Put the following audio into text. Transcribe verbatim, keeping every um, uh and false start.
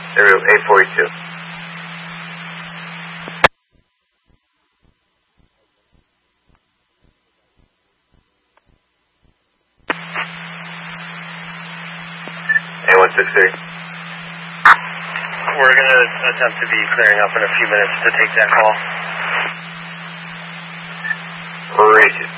Area eight forty-two. eight one six three. We're going to attempt to be clearing up in a few minutes to take that call. Region.